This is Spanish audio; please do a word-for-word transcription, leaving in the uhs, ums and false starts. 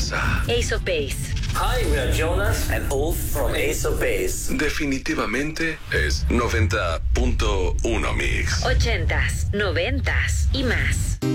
casa. Ace of Base. Hi, we are Jonas and Ulf from Ace of Base. Definitivamente es noventa punto uno Mix. Ochentas, noventas y más.